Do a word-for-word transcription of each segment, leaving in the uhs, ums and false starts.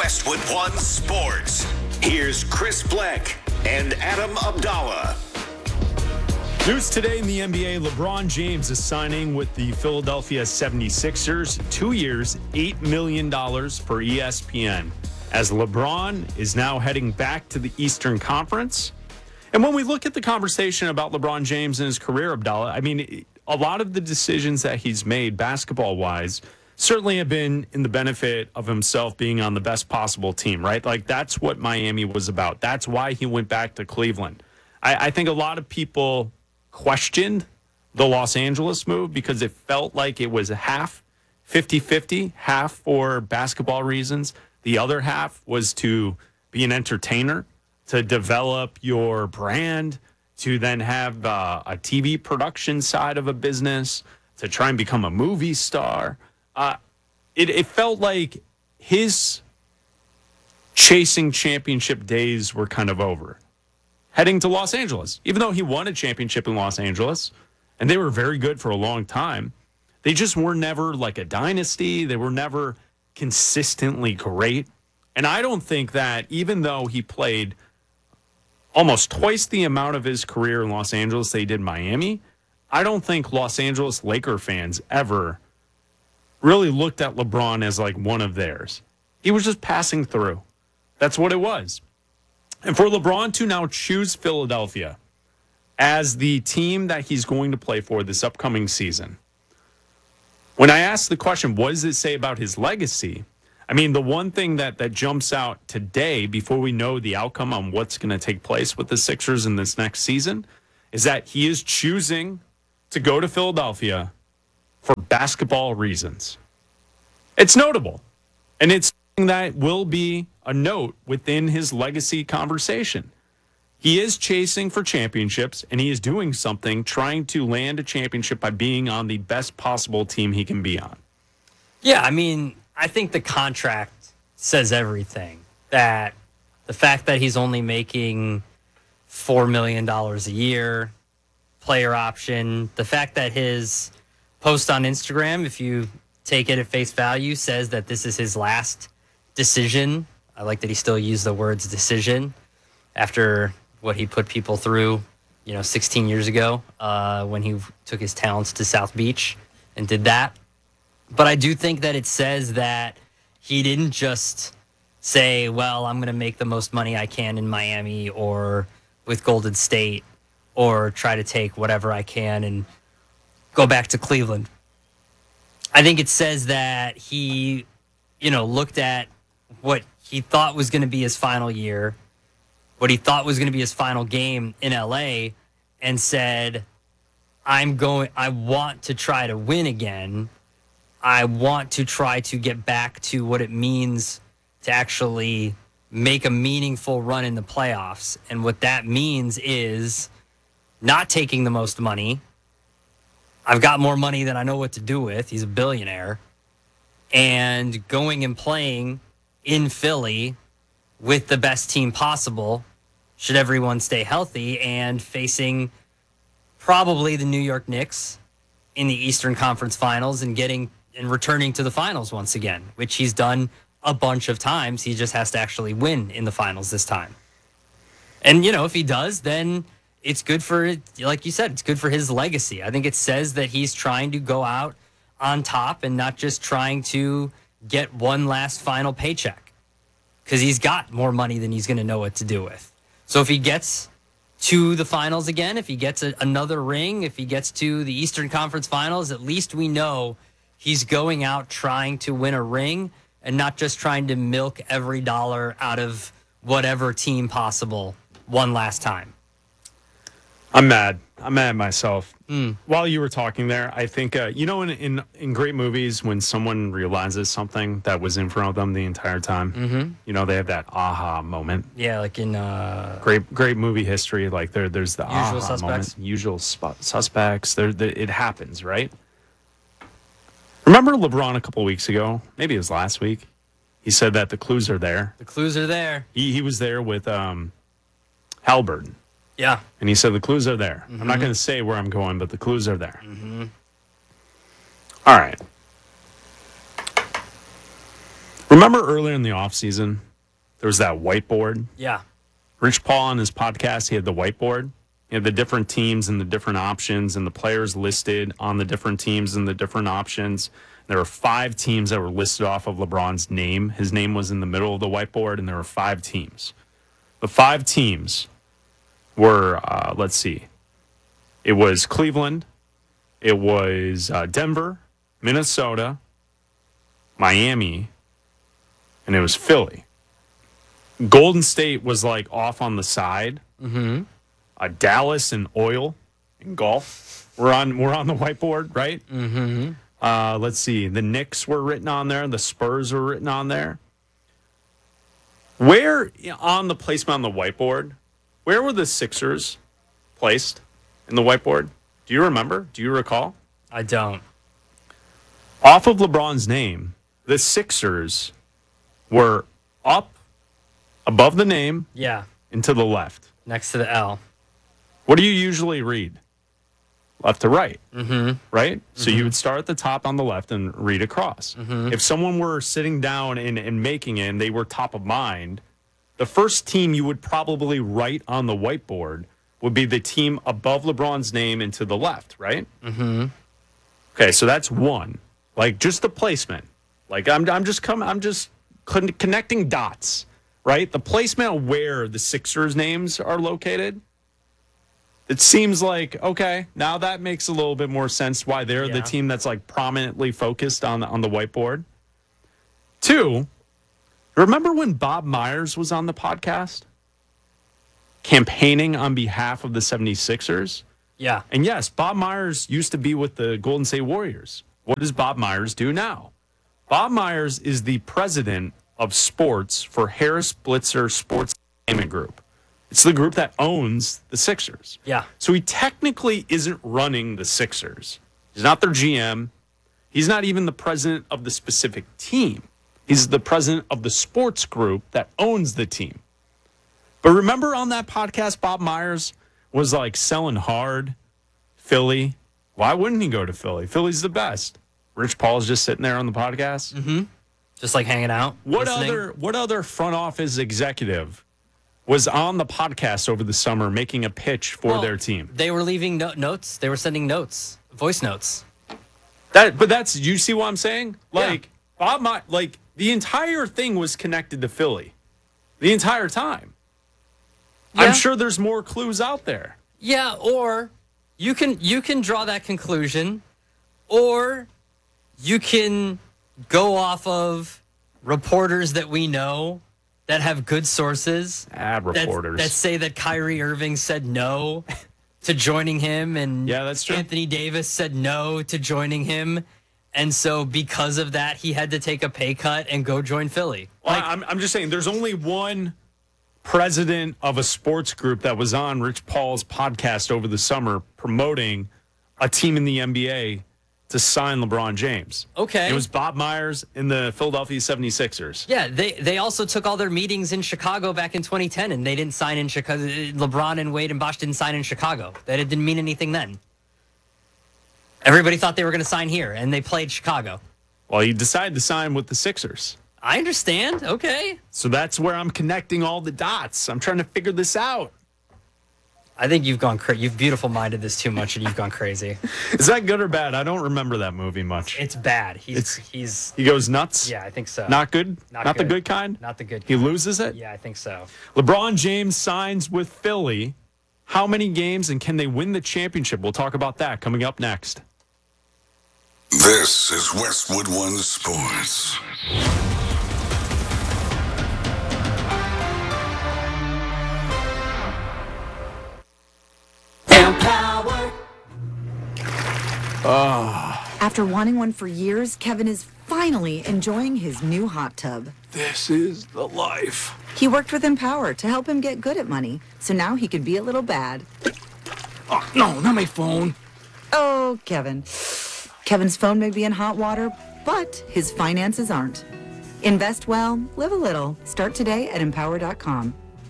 Westwood One Sports. Here's Chris Fleck and Adam Abdallah. News today in the N B A, LeBron James is signing with the Philadelphia seventy-sixers. Two years, eight million dollars for E S P N. As LeBron is now heading back to the Eastern Conference. And when we look at the conversation about LeBron James and his career, Abdallah, I mean, a lot of the decisions that he's made basketball-wise certainly have been in the benefit of himself being on the best possible team, right? Like, that's what Miami was about. That's why he went back to Cleveland. I, I think a lot of people questioned the Los Angeles move because it felt like it was a half fifty-fifty, half for basketball reasons. The other half was to be an entertainer, to develop your brand, to then have uh, a T V production side of a business, to try and become a movie star. Uh, it, it felt like his chasing championship days were kind of over. Heading to Los Angeles, even though he won a championship in Los Angeles, and they were very good for a long time, they just were never like a dynasty. They were never consistently great. And I don't think that even though he played almost twice the amount of his career in Los Angeles they did Miami, I don't think Los Angeles Laker fans ever really looked at LeBron as like one of theirs. He was just passing through. That's what it was. And for LeBron to now choose Philadelphia as the team that he's going to play for this upcoming season, when I asked the question, what does it say about his legacy? I mean, the one thing that, that jumps out today before we know the outcome on what's going to take place with the Sixers in this next season is that he is choosing to go to Philadelphia for basketball reasons. It's notable, and it's something that will be a note within his legacy conversation. He is chasing for championships, and he is doing something, trying to land a championship by being on the best possible team he can be on. Yeah, I mean, I think the contract says everything. That the fact that he's only making four million dollars a year, player option, the fact that his post on Instagram, if you take it at face value, says that this is his last decision. I like that he still used the words decision after what he put people through, you know, sixteen years ago uh, when he took his talents to South Beach and did that. But I do think that it says that he didn't just say, well, I'm going to make the most money I can in Miami or with Golden State or try to take whatever I can and go back to Cleveland. I think it says that he, you know, looked at what he thought was going to be his final year, what he thought was going to be his final game in L A, and said, I'm going, I want to try to win again. I want to try to get back to what it means to actually make a meaningful run in the playoffs. And what that means is not taking the most money. I've got more money than I know what to do with. He's a billionaire. And going and playing in Philly with the best team possible, should everyone stay healthy, and facing probably the New York Knicks in the Eastern Conference Finals and getting and returning to the finals once again, which he's done a bunch of times. He just has to actually win in the finals this time. And, you know, if he does, then it's good for, like you said, it's good for his legacy. I think it says that he's trying to go out on top and not just trying to get one last final paycheck, because he's got more money than he's going to know what to do with. So if he gets to the finals again, if he gets a, another ring, if he gets to the Eastern Conference Finals, at least we know he's going out trying to win a ring and not just trying to milk every dollar out of whatever team possible one last time. I'm mad. I'm mad at myself. Mm. While you were talking there, I think, uh, you know, in, in in great movies, when someone realizes something that was in front of them the entire time, Mm-hmm. you know, they have that aha moment. Yeah, like in uh, Great great movie history. Like there, there's the Usual aha Suspects. moment. Usual sp- suspects. There, there, it happens, right? Remember LeBron a couple weeks ago? Maybe it was last week. He said that the clues are there. the clues are there. He he was there with um, Halliburton. Yeah. And he said, the clues are there. Mm-hmm. I'm not going to say where I'm going, but the clues are there. Mm-hmm. All right. Remember earlier in the offseason, there was that whiteboard? Yeah. Rich Paul on his podcast, he had the whiteboard. He had the different teams and the different options and the players listed on the different teams and the different options. There were five teams that were listed off of LeBron's name. His name was in the middle of the whiteboard, and there were five teams. The five teams were, uh, let's see, it was Cleveland, it was uh, Denver, Minnesota, Miami, and it was Philly. Golden State was like off on the side. Mm-hmm. Uh, Dallas and oil and golf were on were on the whiteboard, right? Mm-hmm. Uh, let's see. The Knicks were written on there. The Spurs were written on there. Where on the placement on the whiteboard, where were the Sixers placed in the whiteboard? Do you remember? Do you recall? I don't. Off of LeBron's name, the Sixers were up above the name Yeah. and to the left. Next to the L. What do you usually read? Left to right, Mm-hmm. right? So you would start at the top on the left and read across. Mm-hmm. If someone were sitting down and, and making it and they were top of mind, the first team you would probably write on the whiteboard would be the team above LeBron's name and to the left, right? Mm-hmm. Okay, so that's one. Like just the placement. Like I'm, I'm just coming. I'm just con- connecting dots, right? The placement of where the Sixers' names are located. It seems like okay. Now that makes a little bit more sense why they're Yeah. the team that's like prominently focused on the, on the whiteboard. Two, remember when Bob Myers was on the podcast campaigning on behalf of the seventy-sixers? Yeah. And yes, Bob Myers used to be with the Golden State Warriors. What does Bob Myers do now? Bob Myers is the president of sports for Harris Blitzer Sports Entertainment Group. It's the group that owns the Sixers. Yeah. So he technically isn't running the Sixers. He's not their G M. He's not even the president of the specific team. He's the president of the sports group that owns the team. But remember on that podcast, Bob Myers was like selling hard Philly. Why wouldn't he go to Philly? Philly's the best. Rich Paul's just sitting there on the podcast. Mm-hmm. Just like hanging out. What listening. other what other front office executive was on the podcast over the summer making a pitch for Well, their team? They were leaving no- notes. They were sending notes, voice notes. That, but that's you see what I'm saying? Yeah. Like Bob, My, like the entire thing was connected to Philly, the entire time. Yeah. I'm sure there's more clues out there. Yeah, or you can you can draw that conclusion, or you can go off of reporters that we know that have good sources. Ad that- reporters. that say that Kyrie Irving said no to joining him, and Yeah, that's true. Anthony Davis said no to joining him, and so because of that, he had to take a pay cut and go join Philly. Well, I'm, I'm just saying there's only one president of a sports group that was on Rich Paul's podcast over the summer promoting a team in the N B A to sign LeBron James. Okay. It was Bob Myers in the Philadelphia seventy-sixers. Yeah, they they also took all their meetings in Chicago back in twenty ten, and they didn't sign in Chicago. LeBron and Wade and Bosh didn't sign in Chicago. That it didn't mean anything then. Everybody thought they were going to sign here, and they played Chicago. Well, he decided to sign with the Sixers. I understand. Okay. So that's where I'm connecting all the dots. I'm trying to figure this out. I think you've gone crazy. You've beautiful minded this too much, and you've gone crazy. Is that good or bad? I don't remember that movie much. It's bad. He's It's- he's He goes nuts? yeah, I think so. Not good? Not Not, the good. good kind? Not the good. He kind. loses it? Yeah, I think so. LeBron James signs with Philly. How many games and can they win the championship? We'll talk about that coming up next. This is Westwood One Sports. After wanting one for years, Kevin is finally enjoying his new hot tub. This is the life. He worked with Empower to help him get good at money, so now he could be a little bad. Oh, no, not my phone. Oh, Kevin. Kevin's phone may be in hot water, but his finances aren't. Invest well, live a little. Start today at empower dot com.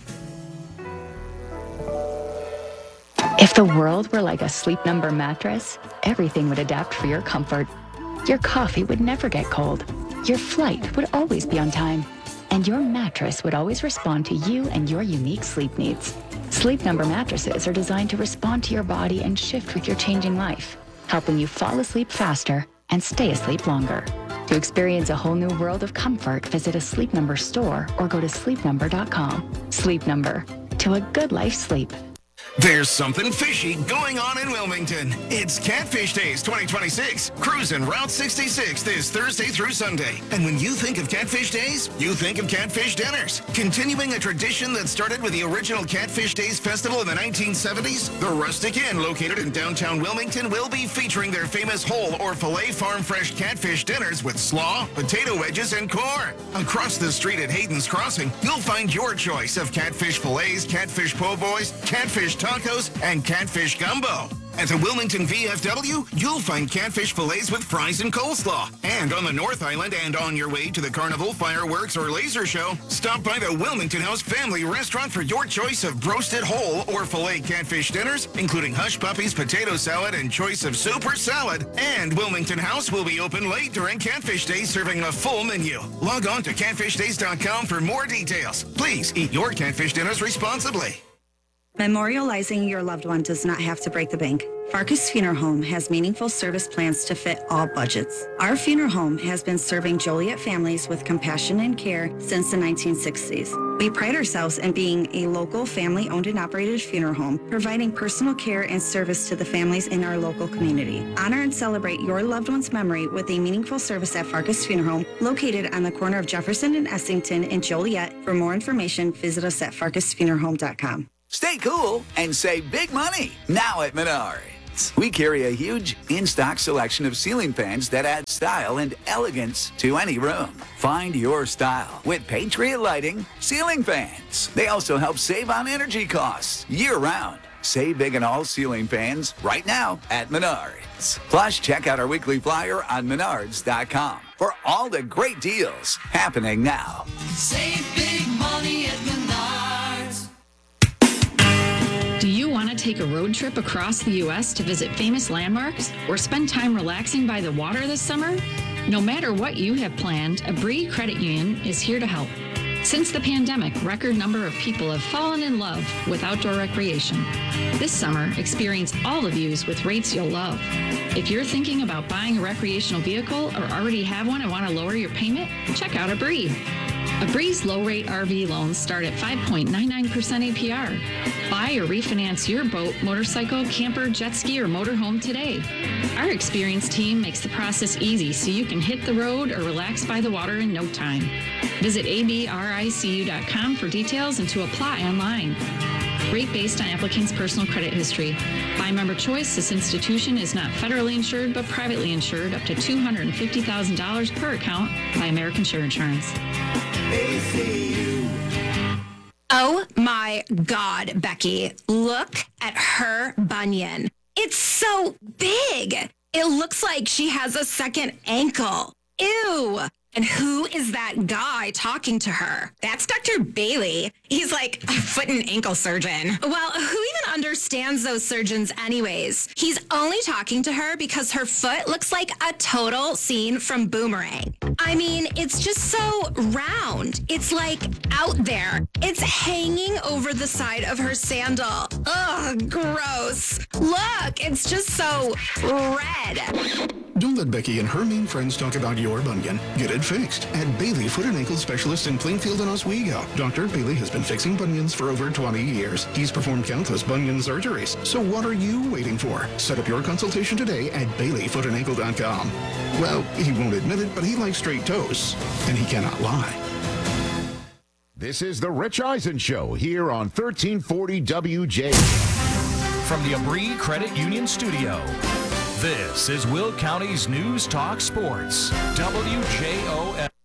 If the world were like a Sleep Number mattress, everything would adapt for your comfort. Your coffee would never get cold. your flight would always be on time, and your mattress would always respond to you and your unique sleep needs. Sleep Number mattresses are designed to respond to your body and shift with your changing life, helping you fall asleep faster and stay asleep longer. To experience a whole new world of comfort, visit a Sleep Number store or go to sleep number dot com. Sleep Number, to a good life sleep. There's something fishy going on in Wilmington. It's Catfish Days twenty twenty-six. Cruising Route sixty-six this Thursday through Sunday. And when you think of Catfish Days, you think of catfish dinners. Continuing a tradition that started with the original Catfish Days Festival in the nineteen seventies, the Rustic Inn, located in downtown Wilmington, will be featuring their famous whole or filet farm fresh catfish dinners with slaw, potato wedges, and core. Across the street at Hayden's Crossing, you'll find your choice of catfish fillets, catfish po' boys, catfish tacos, and catfish gumbo. At the Wilmington V F W, you'll find catfish fillets with fries and coleslaw. And on the North Island and on your way to the carnival, fireworks, or laser show, stop by the Wilmington House Family Restaurant for your choice of roasted whole or filet catfish dinners, including Hush Puppies, potato salad, and choice of soup or salad. And Wilmington House will be open late during Catfish Days, serving a full menu. Log on to catfish days dot com for more details. Please eat your catfish dinners responsibly. Memorializing your loved one does not have to break the bank. Farkas Funeral Home has meaningful service plans to fit all budgets. Our funeral home has been serving Joliet families with compassion and care since the nineteen sixties. We pride ourselves in being a local family-owned and operated funeral home, providing personal care and service to the families in our local community. Honor and celebrate your loved one's memory with a meaningful service at Farkas Funeral Home, located on the corner of Jefferson and Essington in Joliet. For more information, visit us at farkas funeral home dot com. Stay cool and save big money now at Menards. We carry a huge in-stock selection of ceiling fans that add style and elegance to any room. Find your style with Patriot Lighting ceiling fans. They also help save on energy costs year-round. Save big on all ceiling fans right now at Menards. Plus, check out our weekly flyer on menards dot com for all the great deals happening now. Save big money at Menards. Do you want to take a road trip across the U S to visit famous landmarks or spend time relaxing by the water this summer? No matter what you have planned, Abri Credit Union is here to help. Since the pandemic, record number of people have fallen in love with outdoor recreation. This summer, experience all the views with rates you'll love. If you're thinking about buying a recreational vehicle or already have one and want to lower your payment, check out Abri. Abri's low-rate R V loans start at five point nine nine percent A P R. Buy or refinance your boat, motorcycle, camper, jet ski, or motorhome today. Our experienced team makes the process easy so you can hit the road or relax by the water in no time. Visit A B R I C U dot com for details and to apply online. Rate based on applicant's personal credit history. By member choice, this institution is not federally insured but privately insured up to two hundred fifty thousand dollars per account by American Share Insurance. Oh my God, Becky, look at her bunion. It's so big. It looks like she has a second ankle. Ew. And who is that guy talking to her? That's Doctor Bailey. He's like a foot and ankle surgeon. Well, who even understands those surgeons anyways? He's only talking to her because her foot looks like a total scene from Boomerang. I mean, it's just so round. It's like out there. It's hanging over the side of her sandal. Ugh, gross. Look, it's just so red. Don't let Becky and her mean friends talk about your bunion. Get it fixed at Bailey Foot and Ankle Specialist in Plainfield and Oswego. Doctor Bailey has been fixing bunions for over twenty years. He's performed countless bunion surgeries. So what are you waiting for? Set up your consultation today at bailey foot and ankle dot com. Well, he won't admit it, but he likes straight toes, and he cannot lie. This is the Rich Eisen Show here on thirteen forty W J. From the Abri Credit Union Studio, this is Will County's News Talk Sports, W J O F.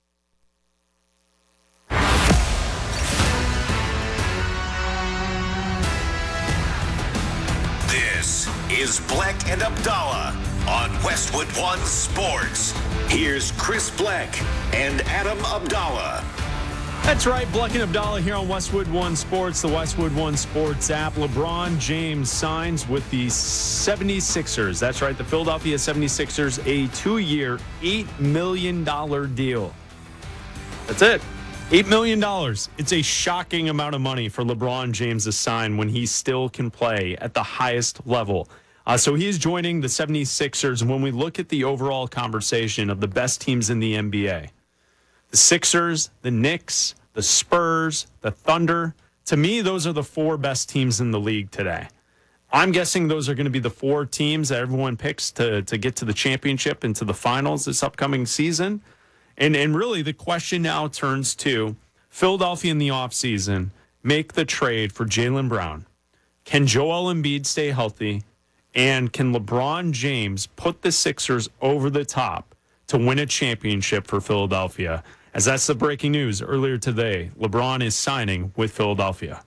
This is Bleck and Abdallah on Westwood One Sports. Here's Chris Bleck and Adam Abdallah. That's right. Bleck and Abdallah here on Westwood One Sports, the Westwood One Sports app. LeBron James signs with the seventy-sixers. That's right. The Philadelphia seventy-sixers, a two-year, eight million dollars deal. That's it. eight million dollars. It's a shocking amount of money for LeBron James to sign when he still can play at the highest level. Uh, so he's joining the seventy-sixers. When we look at the overall conversation of the best teams in the N B A, the Sixers, the Knicks, the Spurs, the Thunder, to me, those are the four best teams in the league today. I'm guessing those are going to be the four teams that everyone picks to, to get to the championship and to the finals this upcoming season. And, and really, the question now turns to Philadelphia in the offseason, make the trade for Jaylen Brown. Can Joel Embiid stay healthy? And can LeBron James put the Sixers over the top to win a championship for Philadelphia? As that's the breaking news earlier today. LeBron is signing with Philadelphia.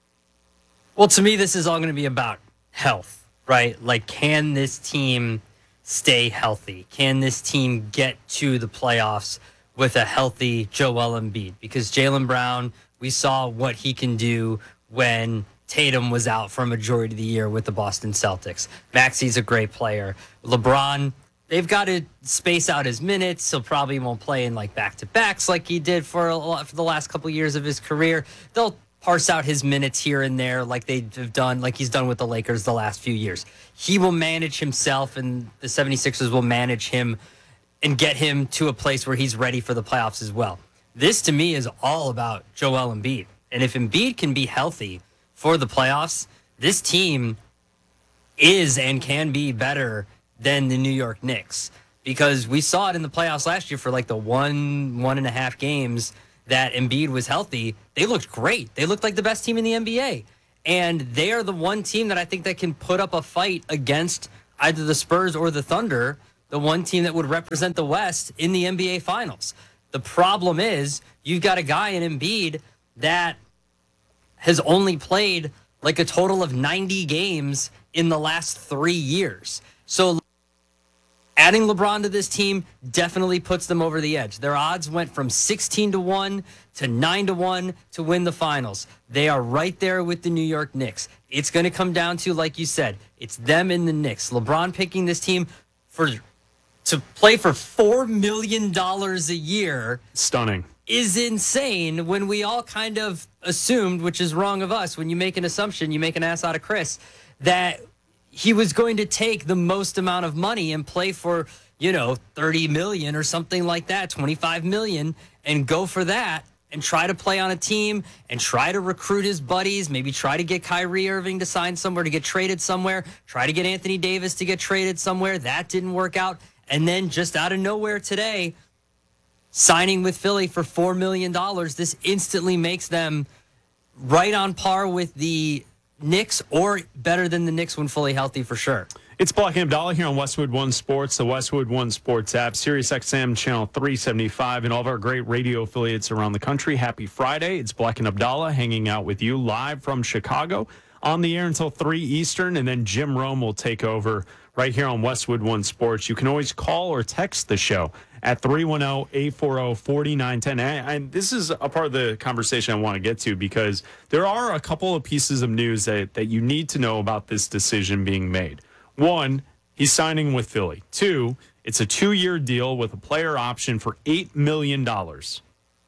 Well, to me, this is all going to be about health, right? Like, can this team stay healthy? Can this team get to the playoffs with a healthy Joel Embiid? Because Jaylen Brown, we saw what he can do when Tatum was out for a majority of the year with the Boston Celtics. Maxi's a great player. LeBron, they've got to space out his minutes. He'll probably won't play in like back-to-backs like he did for, a lot, for the last couple of years of his career. They'll parse out his minutes here and there like they've done, like he's done with the Lakers the last few years. He will manage himself, and the seventy-sixers will manage him and get him to a place where he's ready for the playoffs as well. This, to me, is all about Joel Embiid. And if Embiid can be healthy for the playoffs, this team is and can be better than the New York Knicks, because we saw it in the playoffs last year for like the one, one and a half games that Embiid was healthy. They looked great. They looked like the best team in the N B A. And they are the one team that I think that can put up a fight against either the Spurs or the Thunder, the one team that would represent the West in the N B A Finals. The problem is you've got a guy in Embiid that has only played like a total of ninety games in the last three years. So adding LeBron to this team definitely puts them over the edge. Their odds went from sixteen to one to nine to one to win the finals. They are right there with the New York Knicks. It's going to come down to, like you said, it's them and the Knicks. LeBron picking this team for to play for four million dollars a year. Stunning. Is insane when we all kind of assumed, which is wrong of us, when you make an assumption, you make an ass out of Chris, that he was going to take the most amount of money and play for, you know, thirty million or something like that, twenty-five million, and go for that and try to play on a team and try to recruit his buddies, maybe try to get Kyrie Irving to sign somewhere, to get traded somewhere, try to get Anthony Davis to get traded somewhere. That didn't work out. And then just out of nowhere today, signing with Philly for four million dollars, this instantly makes them right on par with the Knicks, or better than the Knicks when fully healthy for sure. It's Bleck and Abdallah here on Westwood One Sports, the Westwood One Sports app, Sirius X M channel three seventy-five, and all of our great radio affiliates around the country. Happy Friday. It's Bleck and Abdallah hanging out with you live from Chicago on the air until three Eastern, and then Jim Rome will take over right here on Westwood One Sports. You can always call or text the show at three one zero, eight four zero, four nine one zero. And, and this is a part of the conversation I want to get to, because there are a couple of pieces of news that, that you need to know about this decision being made. One, he's signing with Philly. Two, it's a two-year deal with a player option for eight million dollars.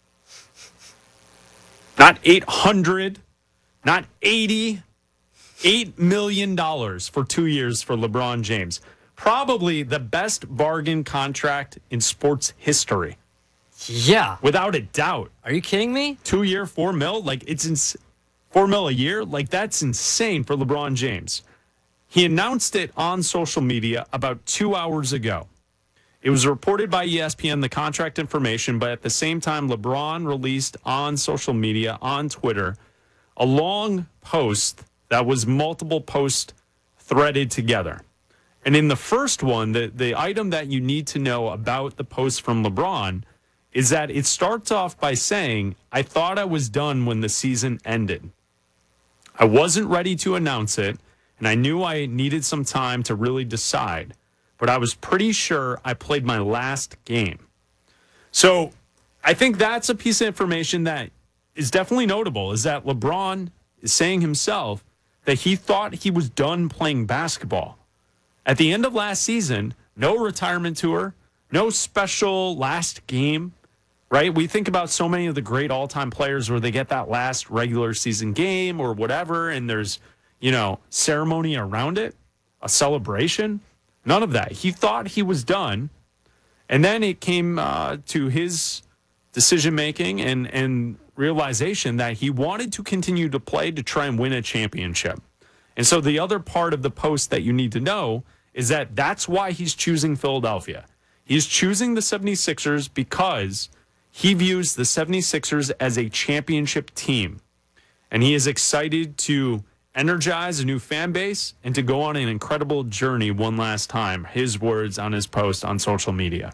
Not eight hundred, not eighty, eight million dollars for two years for LeBron James. Probably the best bargain contract in sports history. Yeah. Without a doubt. Are you kidding me? Two year, four mil? Like, it's ins- four mil a year? Like, that's insane for LeBron James. He announced it on social media about two hours ago. It was reported by E S P N, the contract information, but at the same time, LeBron released on social media, on Twitter, a long post that was multiple posts threaded together. And in the first one, the, the item that you need to know about the post from LeBron is that it starts off by saying, I thought I was done when the season ended. I wasn't ready to announce it, and I knew I needed some time to really decide, but I was pretty sure I played my last game. So I think that's a piece of information that is definitely notable is that LeBron is saying himself that he thought he was done playing basketball. At the end of last season, no retirement tour, no special last game, right? We think about so many of the great all-time players where they get that last regular season game or whatever, and there's, you know, ceremony around it, a celebration. None of that. He thought he was done, and then it came uh, to his decision-making and, and realization that he wanted to continue to play to try and win a championship. And so the other part of the post that you need to know is that that's why he's choosing Philadelphia. He's choosing the seventy-sixers because he views the seventy-sixers as a championship team. And he is excited to energize a new fan base and to go on an incredible journey one last time. His words on his post on social media.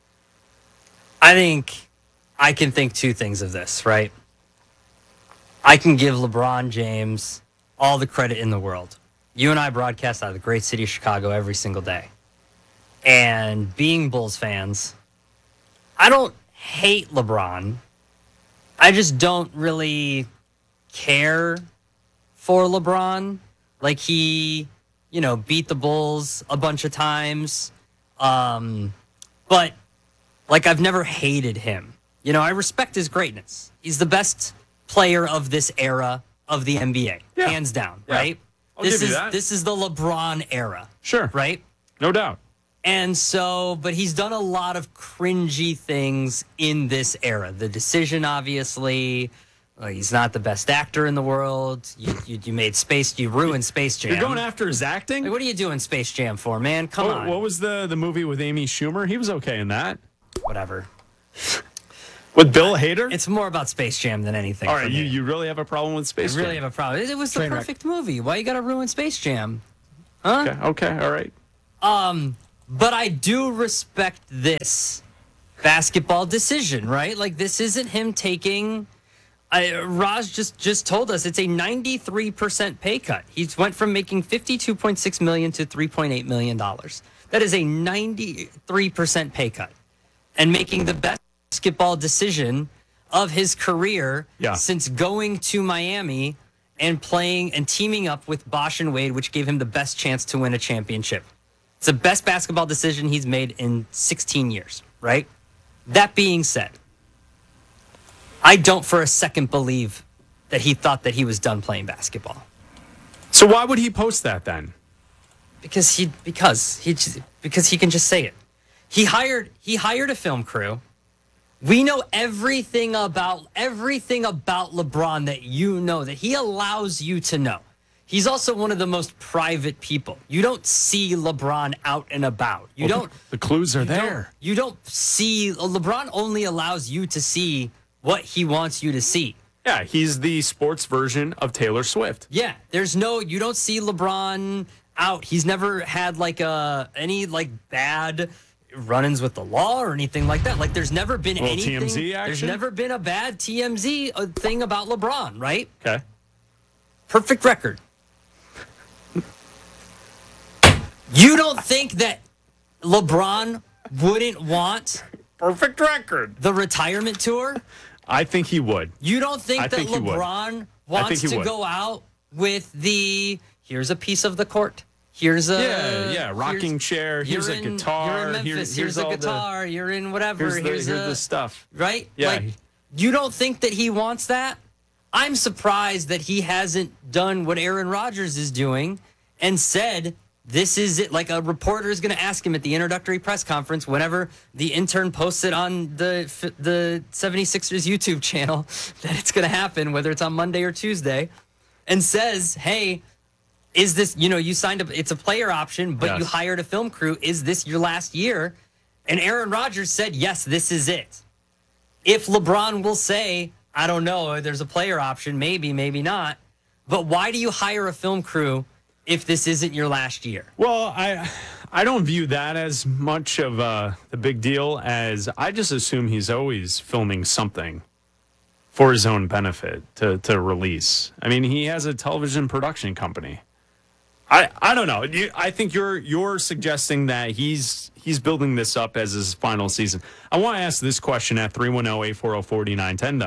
I think I can think two things of this, right? I can give LeBron James all the credit in the world. You and I broadcast out of the great city of Chicago every single day. And being Bulls fans, I don't hate LeBron. I just don't really care for LeBron. Like, he, you know, beat the Bulls a bunch of times. Um, but, like, I've never hated him. You know, I respect his greatness. He's the best player of this era of the N B A, Yeah. hands down, Yeah. right? I'll this give you is that. this is the LeBron era. Sure. Right? No doubt. And so, but he's done a lot of cringy things in this era. The decision, obviously. Well, he's not the best actor in the world. You, you, you made Space, you ruined Space Jam. You're going after his acting? Like, what are you doing Space Jam for, man? Come what, on. What was the, the movie with Amy Schumer? He was okay in that. Whatever. With Bill Hader? It's more about Space Jam than anything. All for right, me. you, you really have a problem with Space I Jam? really have a problem. It, it was the Train wreck. perfect movie. Why you got to ruin Space Jam? Huh? Okay, okay, all right. Um, but I do respect this basketball decision, right? Like, this isn't him taking. I, Raj just just told us it's a ninety-three percent pay cut. He's went from making fifty-two point six million dollars to three point eight million dollars. That is a ninety-three percent pay cut, and making the best basketball decision of his career Yeah. since going to Miami and playing and teaming up with Bosh and Wade, which gave him the best chance to win a championship. It's the best basketball decision he's made in sixteen years, right? That being said, I don't for a second believe that he thought that he was done playing basketball. So why would he post that then? Because he because he just- because he can just say it. He hired he hired a film crew. We know everything about everything about LeBron that you know, that he allows you to know. He's also one of the most private people. You don't see LeBron out and about. You Well, don't The clues are you don't- there. You don't see LeBron only allows you to see what he wants you to see. Yeah, he's the sports version of Taylor Swift. Yeah, there's no you don't see LeBron out. He's never had like a any like bad run-ins with the law or anything like that. Like, there's never been Little anything. T M Z There's action? never been a bad T M Z uh, thing about LeBron, right? Okay. Perfect record. You don't think that LeBron wouldn't want Perfect record. the retirement tour? I think he would. You don't think I that think he would. LeBron wants he to would. go out with the here's a piece of the court. Here's a Yeah, yeah, rocking here's- chair, here's you're a in- guitar, You're in Memphis. here- here's, here's a all the- guitar. You're in whatever. Here's the, here's here's a, the stuff. right? Yeah. Like, you don't think that he wants that? I'm surprised that he hasn't done what Aaron Rodgers is doing and said, this is it. Like, a reporter is going to ask him at the introductory press conference whenever the intern posts it on the the seventy-sixers YouTube channel that it's going to happen, whether it's on Monday or Tuesday, and says, hey, is this, you know, you signed up, it's a player option, but Yes. you hired a film crew. Is this your last year? And Aaron Rodgers said, yes, this is it. If LeBron will say, I don't know, there's a player option, maybe, maybe not. But why do you hire a film crew if this isn't your last year? Well, I I don't view that as much of a the big deal as I just assume he's always filming something for his own benefit to, to release. I mean, he has a television production company. I, I don't know. You, I think you're you're suggesting that he's he's building this up as his final season. I want to ask this question at three one zero, eight four zero, four nine one zero though.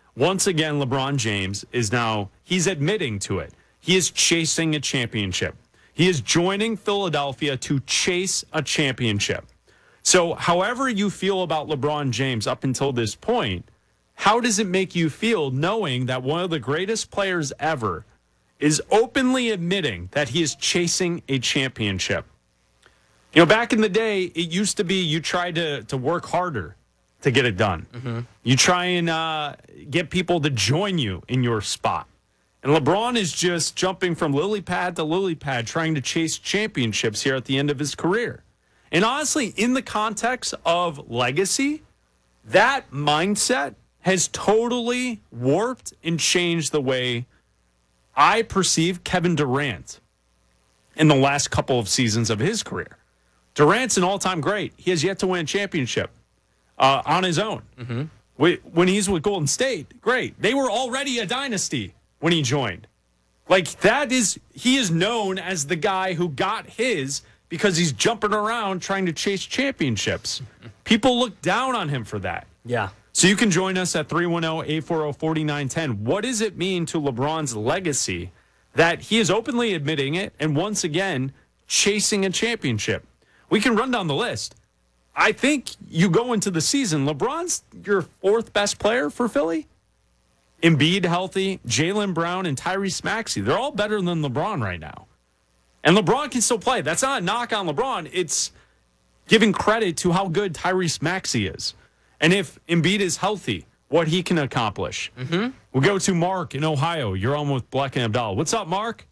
once again, LeBron James is now, he's admitting to it. He is chasing a championship. He is joining Philadelphia to chase a championship. So however you feel about LeBron James up until this point, how does it make you feel knowing that one of the greatest players ever is openly admitting that he is chasing a championship? You know, back in the day, it used to be you tried to, to work harder to get it done. Mm-hmm. You try and uh, get people to join you in your spot. And LeBron is just jumping from lily pad to lily pad, trying to chase championships here at the end of his career. And honestly, in the context of legacy, that mindset has totally warped and changed the way I perceive Kevin Durant in the last couple of seasons of his career. Durant's an all-time great. He has yet to win a championship uh, on his own. Mm-hmm. When he's with Golden State, great. They were already a dynasty when he joined. Like, that is, he is known as the guy who got his because he's jumping around trying to chase championships. People look down on him for that. Yeah. So you can join us at three one zero, eight four zero, four nine one zero. What does it mean to LeBron's legacy that he is openly admitting it and once again chasing a championship? We can run down the list. I think you go into the season, LeBron's your fourth best player for Philly. Embiid healthy, Jaylen Brown, and Tyrese Maxey. They're all better than LeBron right now. And LeBron can still play. That's not a knock on LeBron. It's giving credit to how good Tyrese Maxey is. And if Embiid is healthy, what he can accomplish. Mm-hmm. We'll go to Mark in Ohio. You're on with Black and Abdallah. What's up, Mark?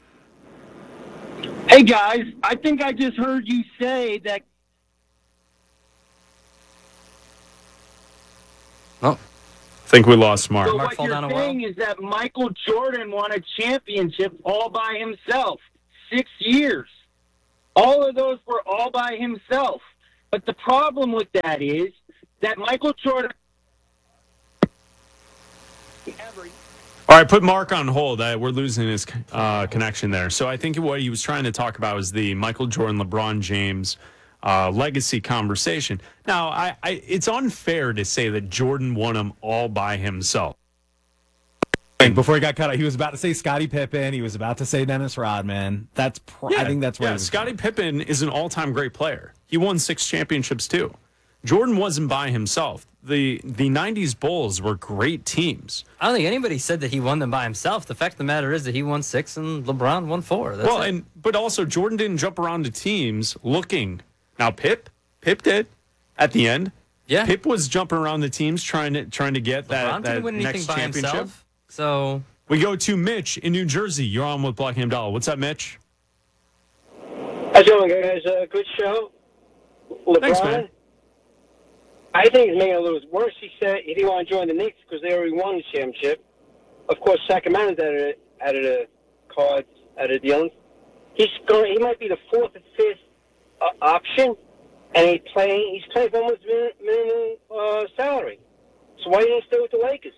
Hey, guys. I think I just heard you say that. Oh. I think we lost Mark. So Mark what you're saying is that Michael Jordan won a championship all by himself. Six years. All of those were all by himself. But the problem with that is that Michael Jordan... All right, put Mark on hold. Uh, we're losing his uh, connection there. So I think what he was trying to talk about was the Michael Jordan, LeBron James uh, legacy conversation. Now, I, I, it's unfair to say that Jordan won them all by himself. Before he got cut out, he was about to say Scottie Pippen. He was about to say Dennis Rodman. That's pr- Yeah, I think that's where yeah, he was Scottie Pippen is an all-time great player. He won six championships too. Jordan wasn't by himself. The the nineties Bulls were great teams. I don't think anybody said that he won them by himself. The fact of the matter is that he won six and LeBron won four. That's well, it. and but also Jordan didn't jump around to teams looking. Now Pip, Pip did at the end. Yeah, Pip was jumping around the teams trying to trying to get LeBron that, didn't that win anything next by championship. himself. So we go to Mitch in New Jersey. You're on with Black and Abdallah. What's up, Mitch? How's it going, guys? Uh, good show. LeBron, Thanks, man. I think he's making it a little worse. He said he didn't want to join the Knicks because they already won the championship. Of course, Sacramento's out of the, out of the cards, out of the dealings. He's going. He might be the fourth or fifth uh, option, and he's playing. He's playing for almost minimum, minimum uh, salary. So why didn't he stay with the Lakers?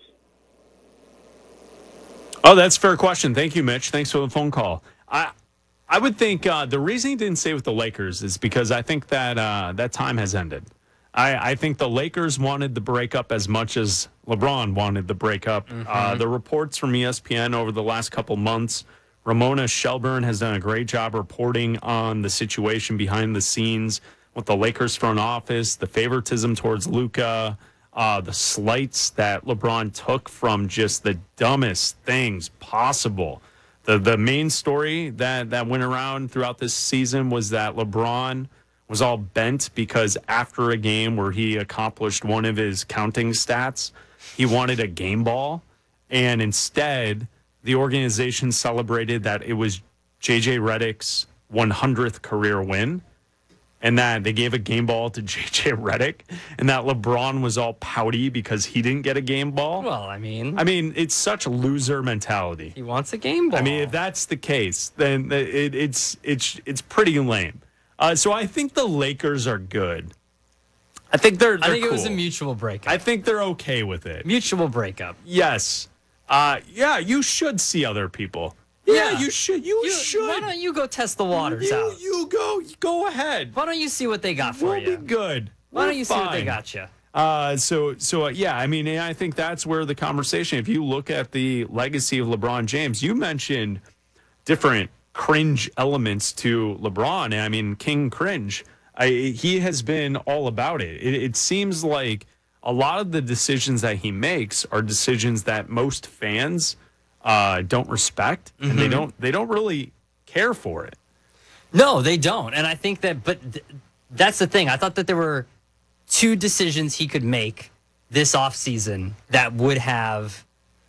Oh, that's a fair question. Thank you, Mitch. Thanks for the phone call. I I would think uh, the reason he didn't stay with the Lakers is because I think that uh, that time has ended. I, I think the Lakers wanted the breakup as much as LeBron wanted the breakup. Mm-hmm. Uh, the reports from E S P N over the last couple months, Ramona Shelburne has done a great job reporting on the situation behind the scenes with the Lakers front office, the favoritism towards Luka, uh, the slights that LeBron took from just the dumbest things possible. The the main story that, that went around throughout this season was that LeBron was all bent because after a game where he accomplished one of his counting stats, he wanted a game ball. And instead, the organization celebrated that it was J J Redick's one hundredth career win. And that they gave a game ball to J J Redick. And that LeBron was all pouty because he didn't get a game ball. Well, I mean... I mean, it's such a loser mentality. He wants a game ball. I mean, if that's the case, then it, it's, it's, it's pretty lame. Uh, so I think the Lakers are good. I think they're, they're I think cool. it was a mutual breakup. I think they're okay with it. Mutual breakup. Yes. Uh, yeah, you should see other people. Yeah, Yeah. you should. You, You- should. Why don't you go test the waters you, out? You go. Go ahead. Why don't you see what they got for We'll you? be good. Why We're don't you see what they fine. got you? Uh, so, so uh, yeah, I mean, and I think that's where the conversation, if you look at the legacy of LeBron James, you mentioned different cringe elements to LeBron. And I mean, King Cringe, I, he has been all about it. it. It seems like a lot of the decisions that he makes are decisions that most fans uh, don't respect, mm-hmm. and they don't, they don't really care for it. No, they don't. And I think that, but th- that's the thing. I thought that there were two decisions he could make this offseason that would have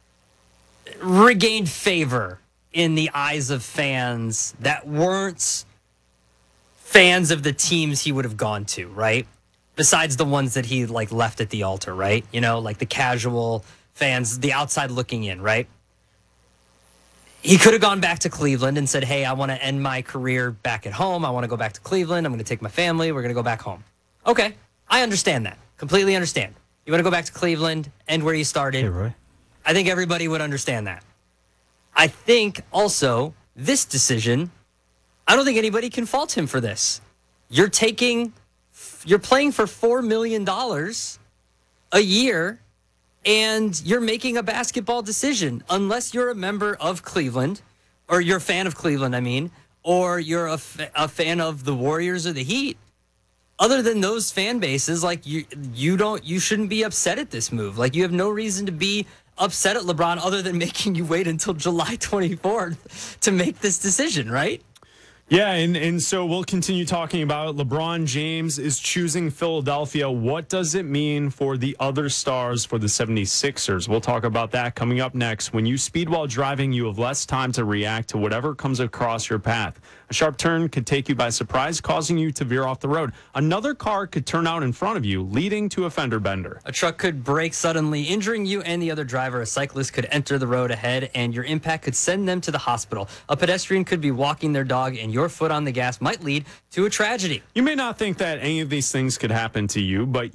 regained favor in the eyes of fans that weren't fans of the teams he would have gone to, right? Besides the ones that he like left at the altar, right? You know, like the casual fans, the outside looking in, right? He could have gone back to Cleveland and said, hey, I want to end my career back at home. I want to go back to Cleveland. I'm going to take my family. We're going to go back home. Okay. I understand that. Completely understand. You want to go back to Cleveland, end where you started. Hey, Roy. I think everybody would understand that. I think also this decision, I don't think anybody can fault him for this. You're taking, you're playing for four million dollars a year, and you're making a basketball decision. Unless you're a member of Cleveland, or you're a fan of Cleveland, I mean, or you're a, f- a fan of the Warriors or the Heat. Other than those fan bases, like you, you don't, you shouldn't be upset at this move. Like you have no reason to be upset at LeBron other than making you wait until July twenty-fourth to make this decision, right? Yeah, and, and so we'll continue talking about it. LeBron James is choosing Philadelphia. What does it mean for the other stars for the seventy-sixers? We'll talk about that coming up next. When you speed while driving, you have less time to react to whatever comes across your path. A sharp turn could take you by surprise, causing you to veer off the road. Another car could turn out in front of you, leading to a fender bender. A truck could brake suddenly, injuring you and the other driver. A cyclist could enter the road ahead, and your impact could send them to the hospital. A pedestrian could be walking their dog, and your foot on the gas might lead to a tragedy. You may not think that any of these things could happen to you, but